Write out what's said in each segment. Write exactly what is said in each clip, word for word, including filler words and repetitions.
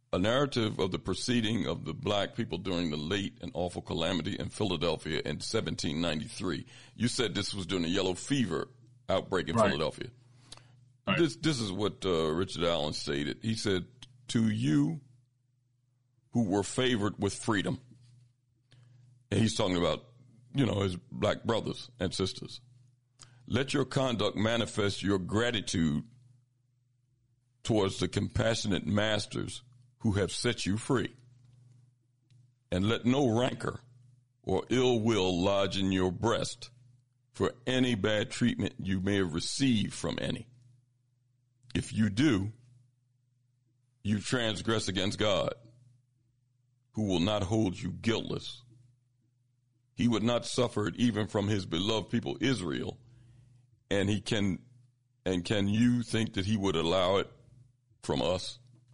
a narrative of the proceeding of the black people during the late and awful calamity in Philadelphia in seventeen ninety-three. You said this was during the yellow fever outbreak in right. Philadelphia. Right. This this is what uh, Richard Allen stated. He said, "To you who were favored with freedom," and he's talking about, you know, his black brothers and sisters, "let your conduct manifest your gratitude towards the compassionate masters who have set you free. And let no rancor or ill will lodge in your breast for any bad treatment you may have received from any. If you do, you transgress against God, who will not hold you guiltless. He would not suffer it even from his beloved people Israel, and he can and can you think that he would allow it from us?"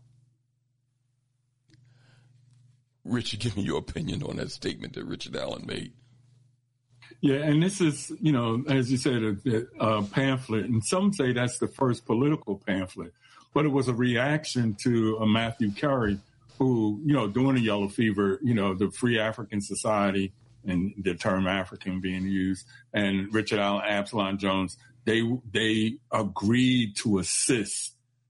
Richard, give me your opinion on that statement that Richard Allen made. Yeah, and this is, you know, as you said, a, a pamphlet, and some say that's the first political pamphlet, but it was a reaction to a Matthew Carey who, you know, during the yellow fever, you know, the Free African Society, and the term African being used, and Richard Allen, Absalom Jones, they they agreed to assist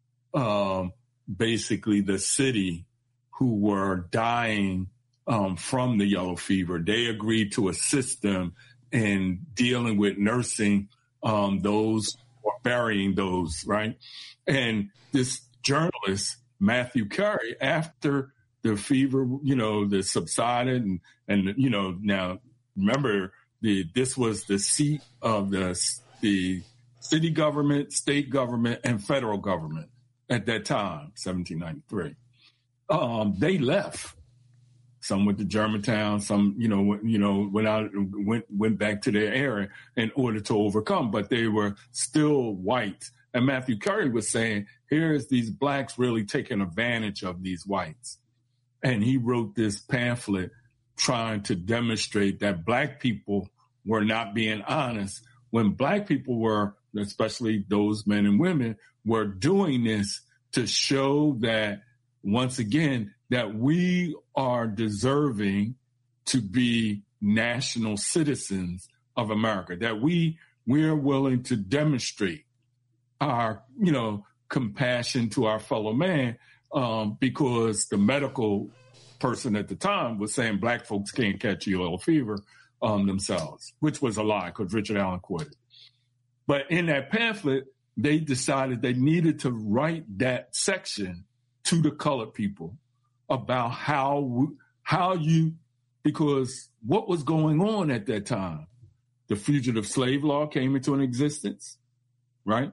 um, basically the city who were dying um, from the yellow fever. They agreed to assist them in dealing with nursing um, those or burying those, right? And this journalist, Matthew Carey, after the fever, you know, the subsided and, and, you know, now remember the, this was the seat of the, the city government, state government, and federal government at that time, seventeen ninety-three. Um, they left. Some went to Germantown, some, you know, you know, went out, went, went back to their area in order to overcome, but they were still white. And Matthew Carey was saying, here's these blacks really taking advantage of these whites. And he wrote this pamphlet trying to demonstrate that black people were not being honest when black people were, especially those men and women, were doing this to show that, once again, that we are deserving to be national citizens of America, that we we're willing to demonstrate our, you know, compassion to our fellow man, um, because the medical person at the time was saying black folks can't catch yellow fever um, themselves, which was a lie because Richard Allen quoted. But in that pamphlet, they decided they needed to write that section to the colored people about how how you, because what was going on at that time? The fugitive slave law came into an existence, right?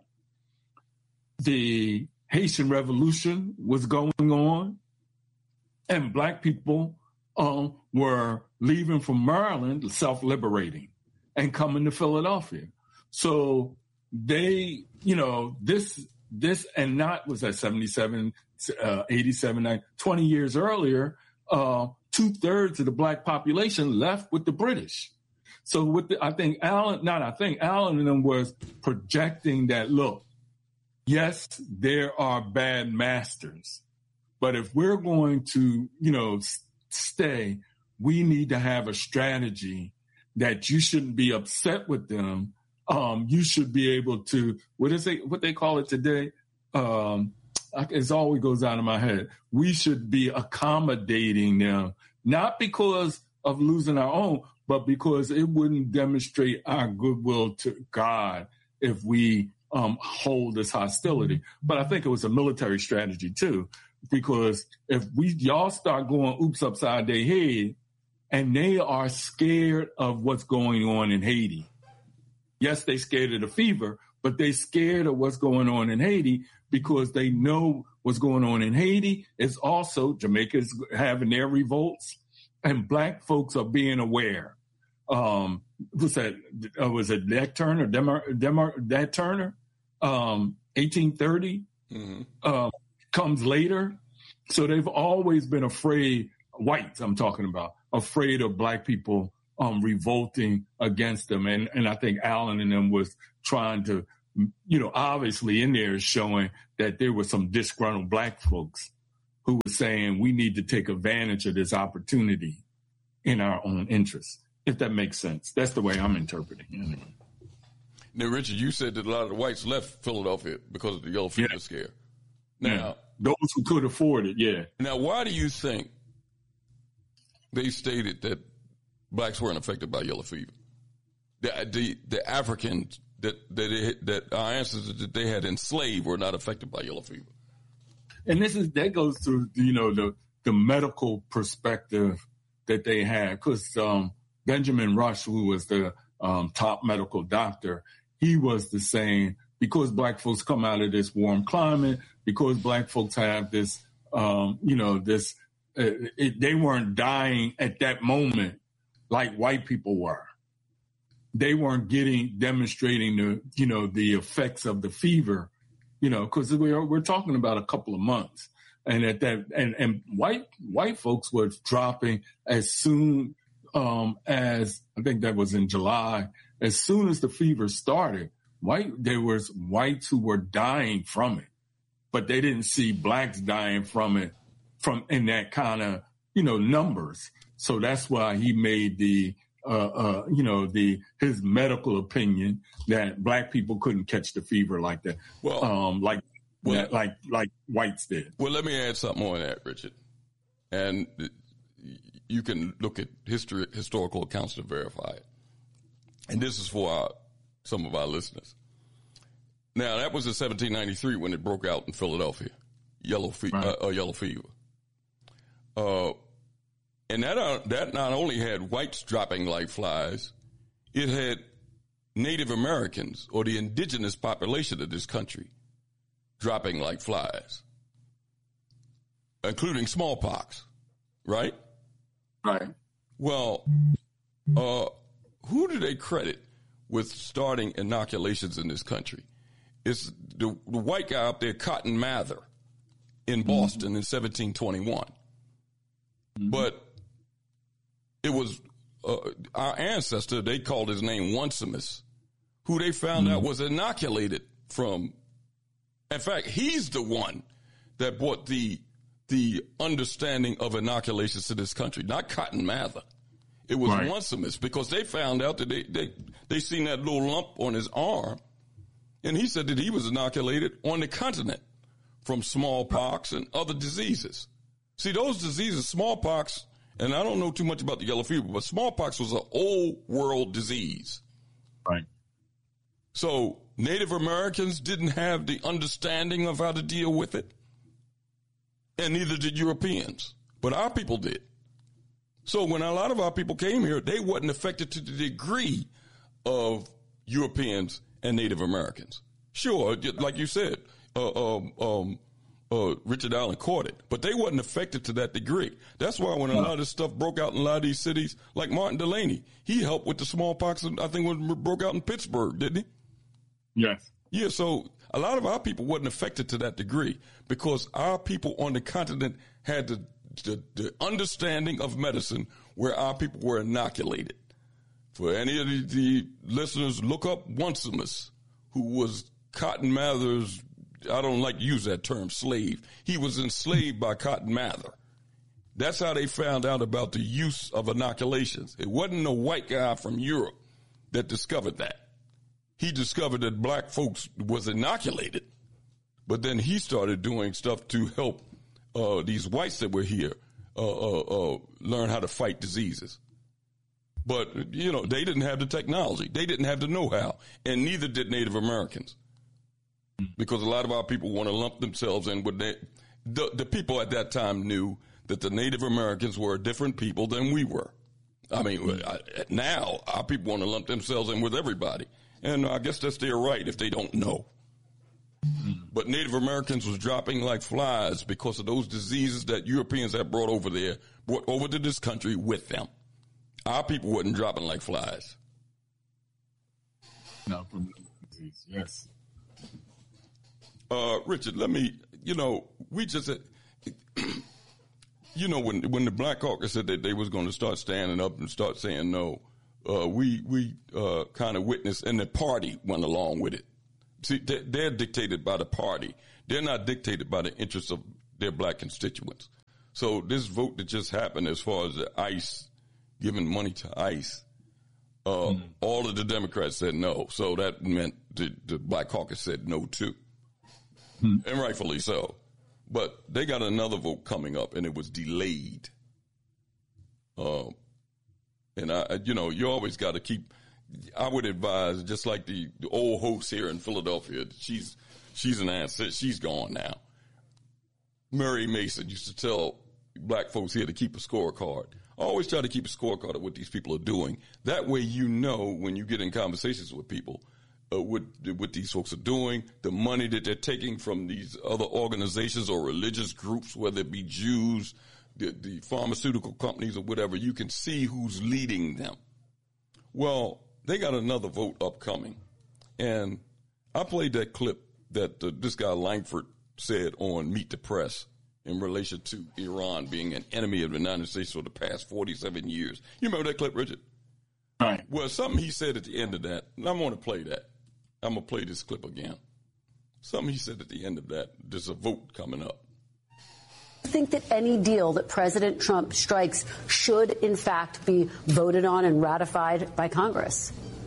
The Haitian Revolution was going on, and black people um, were leaving from Maryland, self-liberating, and coming to Philadelphia. So they, you know, this, this, and not was that seventy-seven, uh, eighty-seven, ninety, twenty years earlier, uh, two thirds of the black population left with the British. So with the, I think Allen, not I think Allen and them was projecting that, look, yes, there are bad masters, but if we're going to, you know, stay, we need to have a strategy that you shouldn't be upset with them. Um, you should be able to, what is it, what they call it today? Um, it's always goes out of my head. We should be accommodating them, not because of losing our own, but because it wouldn't demonstrate our goodwill to God if we um, hold this hostility. But I think it was a military strategy too, because if we y'all start going oops upside their head, and they are scared of what's going on in Haiti. Yes, they scared of the fever, but they scared of what's going on in Haiti because they know what's going on in Haiti is also Jamaica's having their revolts, and black folks are being aware. Um, what's that? Uh, was it Nat Turner? Demar, Demar, Nat Turner? Um, eighteen thirty mm-hmm. uh, comes later. So they've always been afraid, whites I'm talking about, afraid of black people um, revolting against them. And, and I think Allen and them was trying to, you know, obviously in there is showing that there were some disgruntled black folks who was saying we need to take advantage of this opportunity in our own interest, if that makes sense. That's the way I'm interpreting it. Anyway. Now, Richard, you said that a lot of the whites left Philadelphia because of the yellow fever yeah. scare. Now, yeah. Those who could afford it, yeah. Now, why do you think they stated that blacks weren't affected by yellow fever? The the, the Africans that that, it, that our ancestors that they had enslaved were not affected by yellow fever. And this is that goes to you know the the medical perspective that they had, because um, Benjamin Rush, who was the um, top medical doctor, he was the saying, because black folks come out of this warm climate, because black folks have this, um, you know, this, uh, it, they weren't dying at that moment like white people were. They weren't getting, demonstrating the, you know, the effects of the fever, you know, because we're, we're talking about a couple of months. And at that, and, and white, white folks were dropping as soon um, as, I think that was in July, as soon as the fever started. White, there was whites who were dying from it, but they didn't see blacks dying from it from in that kind of, you know, numbers. So that's why he made the, uh, uh, you know, the, his medical opinion that black people couldn't catch the fever like that. Well, um, like, well, that, like, like whites did. Well, let me add something on that, Richard. And you can look at history, historical accounts to verify it. And this is for our, some of our listeners. Now, that was in seventeen ninety-three when it broke out in Philadelphia, yellow, fe- right. uh, uh, yellow fever. Uh, and that, uh, that not only had whites dropping like flies, it had Native Americans or the indigenous population of this country dropping like flies, including smallpox, right? Right. Well, uh, who do they credit with starting inoculations in this country? It's the, the white guy up there, Cotton Mather, in Boston mm-hmm. in seventeen twenty-one. Mm-hmm. But it was uh, our ancestor, they called his name Onesimus, who they found mm-hmm. out was inoculated from. In fact, he's the one that brought the the understanding of inoculations to this country, not Cotton Mather. It was right. Onesimus, because they found out that they, they, they seen that little lump on his arm, and he said that he was inoculated on the continent from smallpox and other diseases. See, those diseases, smallpox, and I don't know too much about the yellow fever, but smallpox was an old world disease. Right. So Native Americans didn't have the understanding of how to deal with it, and neither did Europeans, but our people did. So when a lot of our people came here, they wasn't affected to the degree of Europeans and Native Americans. Sure, like you said, uh, um, um, uh, Richard Allen caught it, but they wasn't affected to that degree. That's why when a lot of this stuff broke out in a lot of these cities, like Martin Delaney, he helped with the smallpox, I think, when it broke out in Pittsburgh, didn't he? Yes. Yeah, so a lot of our people wasn't affected to that degree because our people on the continent had the, the, the understanding of medicine where our people were inoculated. For any of the, the listeners, look up Onesimus, who was Cotton Mather's, I don't like to use that term, slave. He was enslaved by Cotton Mather. That's how they found out about the use of inoculations. It wasn't a white guy from Europe that discovered that. He discovered that black folks was inoculated, but then he started doing stuff to help uh, these whites that were here uh, uh, uh, learn how to fight diseases. But, you know, they didn't have the technology. They didn't have the know-how, and neither did Native Americans, because a lot of our people want to lump themselves in with they, the, the people at that time knew that the Native Americans were a different people than we were. I mean, now our people want to lump themselves in with everybody. And I guess that's their right if they don't know. But Native Americans was dropping like flies because of those diseases that Europeans had brought over there, brought over to this country with them. Our people wasn't dropping like flies. No, from disease, yes. Uh, Richard, let me, you know, we just, uh, you know, when when the Black Caucus said that they was going to start standing up and start saying no, Uh, we we uh, kind of witnessed, and the party went along with it. See, they're, they're dictated by the party. They're not dictated by the interests of their black constituents. So this vote that just happened as far as the ICE, giving money to ICE, uh, mm. all of the Democrats said no. So that meant the, the Black Caucus said no too. Mm. And rightfully so. But they got another vote coming up, and it was delayed. Uh, and, I, you know, you always got to keep, I would advise, just like the, the old host here in Philadelphia, she's she's an answer. She's gone now. Mary Mason used to tell black folks here to keep a scorecard. I always try to keep a scorecard of what these people are doing. That way you know when you get in conversations with people uh, what, what these folks are doing, the money that they're taking from these other organizations or religious groups, whether it be Jews, the, the pharmaceutical companies or whatever. You can see who's leading them. Well, they got another vote upcoming. And I played that clip that uh, this guy Langford said on Meet the Press in relation to Iran being an enemy of the United States for the past forty-seven years. You remember that clip, Richard? All right. Well, something he said at the end of that, and I'm going to play that. I'm going to play this clip again. Something he said at the end of that, there's a vote coming up. I think that any deal that President Trump strikes should, in fact, be voted on and ratified by Congress.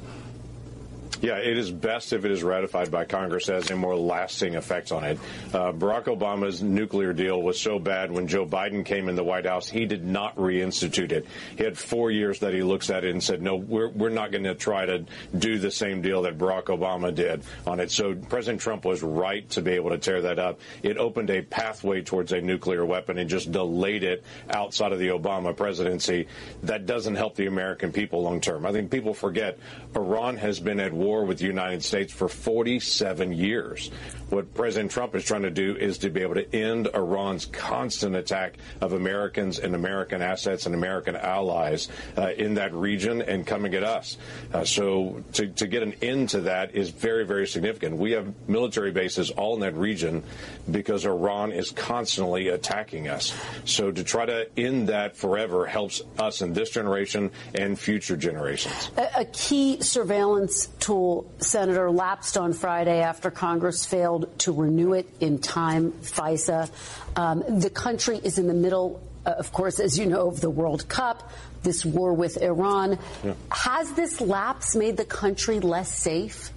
Yeah, it is best if it is ratified by Congress as a more lasting effect on it. Uh, Barack Obama's nuclear deal was so bad when Joe Biden came in the White House, he did not reinstitute it. He had four years that he looks at it and said, no, we're, we're not going to try to do the same deal that Barack Obama did on it. So President Trump was right to be able to tear that up. It opened a pathway towards a nuclear weapon and just delayed it outside of the Obama presidency. That doesn't help the American people long term. I think people forget Iran has been at war with the United States for forty-seven years. What President Trump is trying to do is to be able to end Iran's constant attack of Americans and American assets and American allies uh, in that region and coming at us. Uh, so to, to get an end to that is very, very significant. We have military bases all in that region because Iran is constantly attacking us. So to try to end that forever helps us in this generation and future generations. A, a key surveillance tool, Senator, lapsed on Friday after Congress failed to renew it in time, FISA. Um, the country is in the middle, uh, of course, as you know, of the World Cup, this war with Iran. Yeah. Has this lapse made the country less safe?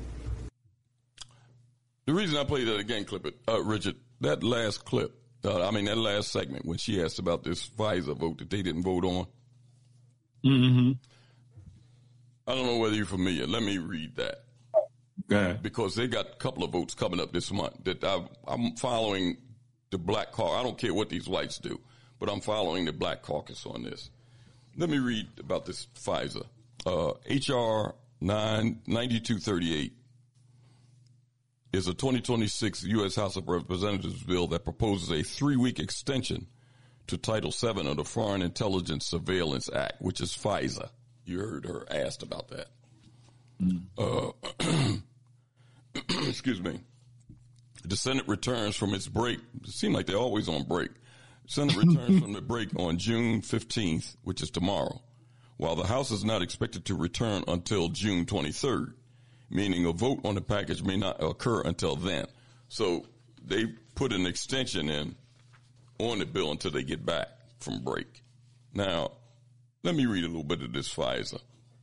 The reason I play that again, clip it, uh, Richard, that last clip, uh, I mean, that last segment when she asked about this FISA vote that they didn't vote on. Mm-hmm. I don't know whether you're familiar. Let me read that. Okay. Because they got a couple of votes coming up this month that I, I'm following the Black Caucus. I don't care what these whites do, but I'm following the Black Caucus on this. Let me read about this FISA. Uh, H R ninety-two thirty-eight is a twenty twenty-six U S House of Representatives bill that proposes a three-week extension to Title seven of the Foreign Intelligence Surveillance Act, which is FISA. You heard her asked about that. Mm. Uh, excuse me. The Senate returns from its break. It seems like they're always on break. The Senate returns from the break on June fifteenth, which is tomorrow, while the House is not expected to return until June twenty-third, meaning a vote on the package may not occur until then. So they put an extension in on the bill until they get back from break. Now, let me read a little bit of this FISA.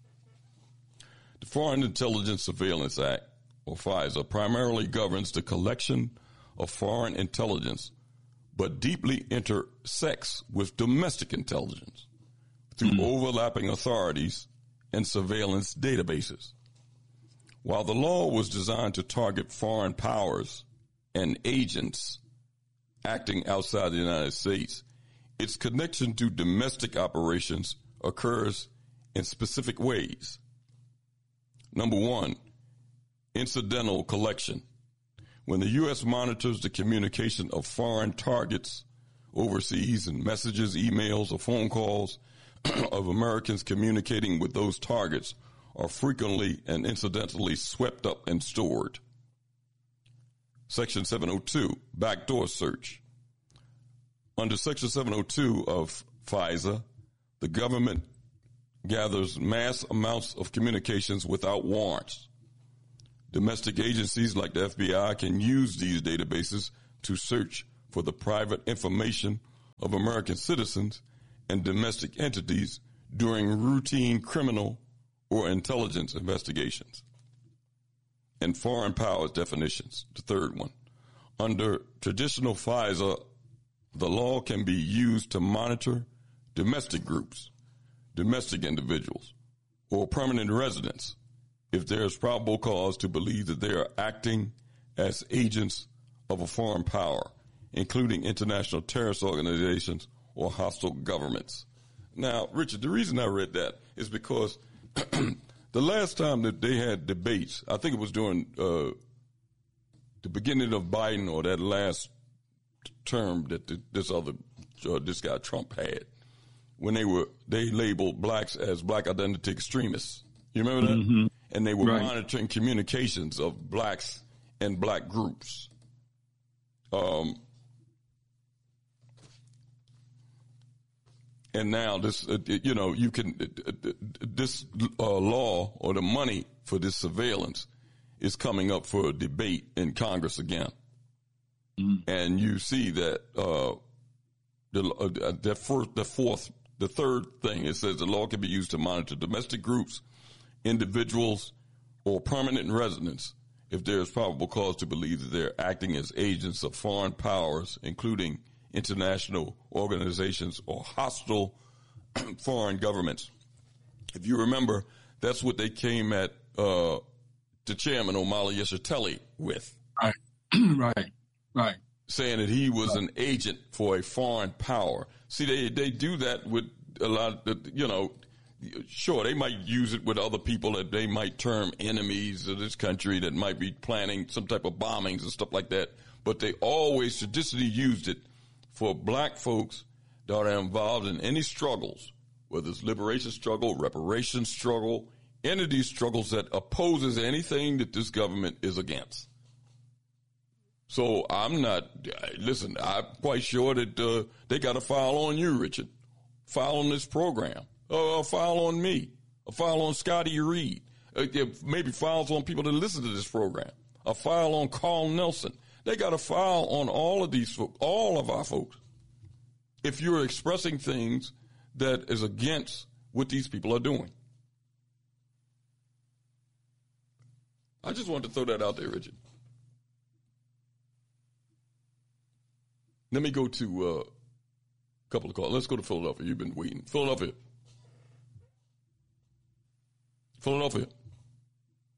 The Foreign Intelligence Surveillance Act, or FISA, primarily governs the collection of foreign intelligence, but deeply intersects with domestic intelligence through mm-hmm. overlapping authorities and surveillance databases. While the law was designed to target foreign powers and agents acting outside the United States, its connection to domestic operations occurs in specific ways. Number one, incidental collection. When the U S monitors the communication of foreign targets overseas and messages, emails, or phone calls of Americans communicating with those targets are frequently and incidentally swept up and stored. Section seven oh two, backdoor search. Under Section seven oh two of FISA, the government gathers mass amounts of communications without warrants. Domestic agencies like the F B I can use these databases to search for the private information of American citizens and domestic entities during routine criminal or intelligence investigations. And foreign powers definitions, the third one. Under traditional FISA, the law can be used to monitor domestic groups, domestic individuals, or permanent residents if there is probable cause to believe that they are acting as agents of a foreign power, including international terrorist organizations or hostile governments. Now, Richard, the reason I read that is because the last time that they had debates, I think it was during uh, the beginning of Biden or that last term that the, this other uh, this guy Trump had, when they were they labeled blacks as black identity extremists. You remember that? Mm-hmm. And they were right. monitoring communications of blacks and black groups. Um, and now this, uh, you know, you can uh, this uh, law or the money for this surveillance is coming up for a debate in Congress again. Mm-hmm. And you see that uh, the uh, the first, the fourth, the third thing, it says the law can be used to monitor domestic groups, individuals, or permanent residents if there is probable cause to believe that they're acting as agents of foreign powers, including international organizations or hostile foreign governments. If you remember, that's what they came at uh, the chairman, Omali Yeshitela, with. Right, right, right. Saying that he was an agent for a foreign power. See, they, they do that with a lot of, you know, sure, they might use it with other people that they might term enemies of this country that might be planning some type of bombings and stuff like that. But they always traditionally used it for black folks that are involved in any struggles, whether it's liberation struggle, reparation struggle, any of these struggles that opposes anything that this government is against. So I'm not, listen, I'm quite sure that uh, they got a file on you, Richard. File on this program. Uh, a file on me. A file on Scotty Reed. Uh, maybe files on people that listen to this program. A file on Carl Nelson. They got a file on all of these folks, all of our folks. If you're expressing things that is against what these people are doing. I just wanted to throw that out there, Richard. Let me go to uh, a couple of calls. Let's go to Philadelphia. You've been waiting. Philadelphia. Philadelphia.